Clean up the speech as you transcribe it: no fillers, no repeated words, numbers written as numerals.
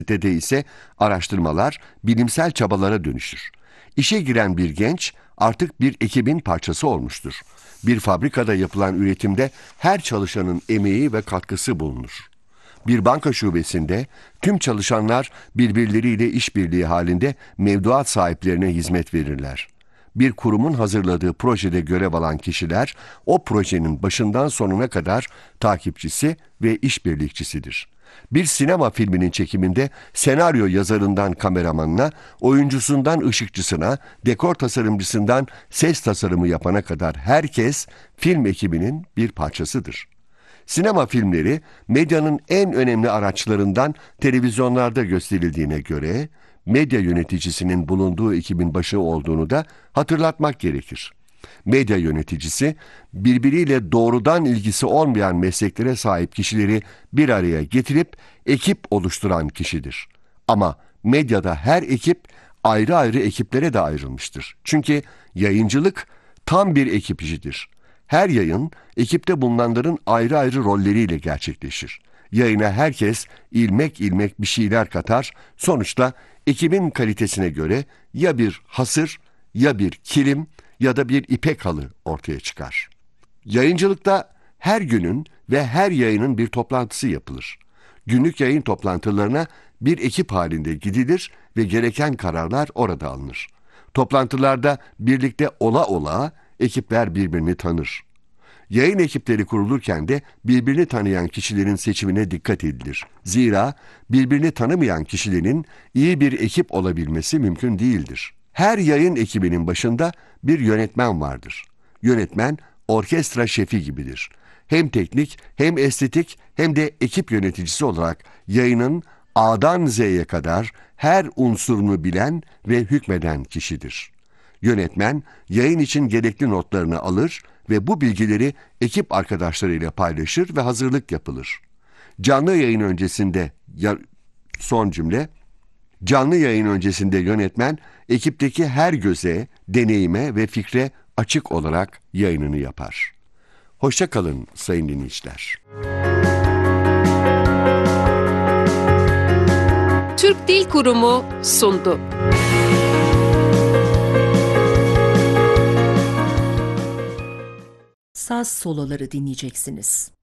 Üniversitede ise araştırmalar bilimsel çabalara dönüşür. İşe giren bir genç artık bir ekibin parçası olmuştur. Bir fabrikada yapılan üretimde her çalışanın emeği ve katkısı bulunur. Bir banka şubesinde tüm çalışanlar birbirleriyle işbirliği halinde mevduat sahiplerine hizmet verirler. Bir kurumun hazırladığı projede görev alan kişiler o projenin başından sonuna kadar takipçisi ve işbirlikçisidir. Bir sinema filminin çekiminde senaryo yazarından kameramanına, oyuncusundan ışıkçısına, dekor tasarımcısından ses tasarımı yapana kadar herkes film ekibinin bir parçasıdır. Sinema filmleri medyanın en önemli araçlarından televizyonlarda gösterildiğine göre medya yöneticisinin bulunduğu ekibin başı olduğunu da hatırlatmak gerekir. Medya yöneticisi birbiriyle doğrudan ilgisi olmayan mesleklere sahip kişileri bir araya getirip ekip oluşturan kişidir. Ama medyada her ekip ayrı ayrı ekiplere de ayrılmıştır. Çünkü yayıncılık tam bir ekip işidir. Her yayın ekipte bulunanların ayrı ayrı rolleriyle gerçekleşir. Yayına herkes ilmek ilmek bir şeyler katar, sonuçta ekibin kalitesine göre ya bir hasır, ya bir kilim ya da bir ipek halı ortaya çıkar. Yayıncılıkta her günün ve her yayının bir toplantısı yapılır. Günlük yayın toplantılarına bir ekip halinde gidilir ve gereken kararlar orada alınır. Toplantılarda birlikte ola ola ekipler birbirini tanır. Yayın ekipleri kurulurken de birbirini tanıyan kişilerin seçimine dikkat edilir. Zira birbirini tanımayan kişilerin iyi bir ekip olabilmesi mümkün değildir. Her yayın ekibinin başında bir yönetmen vardır. Yönetmen orkestra şefi gibidir. Hem teknik, hem estetik, hem de ekip yöneticisi olarak yayının A'dan Z'ye kadar her unsurunu bilen ve hükmeden kişidir. Yönetmen yayın için gerekli notlarını alır ve bu bilgileri ekip arkadaşlarıyla paylaşır ve hazırlık yapılır. Canlı yayın öncesinde Canlı yayın öncesinde yönetmen ekipteki her göze, deneyime ve fikre açık olarak yayınını yapar. Hoşça kalın sayın dinleyiciler. Türk Dil Kurumu sundu. Saz soloları dinleyeceksiniz.